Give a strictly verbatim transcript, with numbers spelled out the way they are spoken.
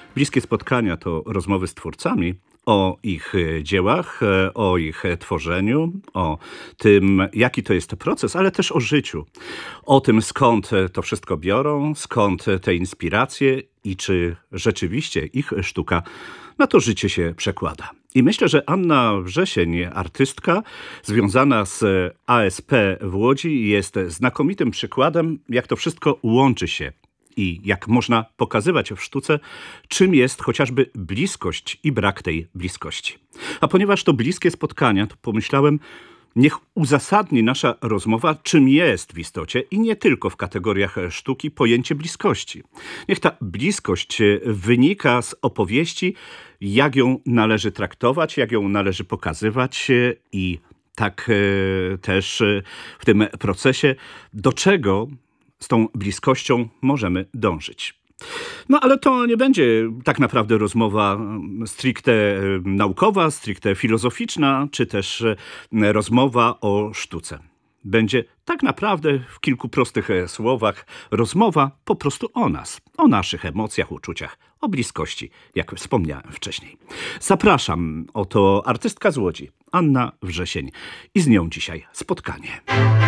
Bliskie spotkania to rozmowy z twórcami o ich dziełach, o ich tworzeniu, o tym, jaki to jest proces, ale też o życiu. O tym, skąd to wszystko biorą, skąd te inspiracje i czy rzeczywiście ich sztuka na to życie się przekłada. I myślę, że Anna Wrzesień, artystka związana z A S P w Łodzi, jest znakomitym przykładem, jak to wszystko łączy się i jak można pokazywać w sztuce, czym jest chociażby bliskość i brak tej bliskości. A ponieważ to bliskie spotkania, to pomyślałem, niech uzasadni nasza rozmowa, czym jest w istocie i nie tylko w kategoriach sztuki pojęcie bliskości. Niech ta bliskość wynika z opowieści, jak ją należy traktować, jak ją należy pokazywać i tak też w tym procesie, do czego z tą bliskością możemy dążyć. No ale to nie będzie tak naprawdę rozmowa stricte naukowa, stricte filozoficzna, czy też rozmowa o sztuce. Będzie tak naprawdę w kilku prostych słowach rozmowa po prostu o nas, o naszych emocjach, uczuciach, o bliskości, jak wspomniałem wcześniej. Zapraszam, oto artystka z Łodzi, Anna Wrzesień i z nią dzisiaj spotkanie.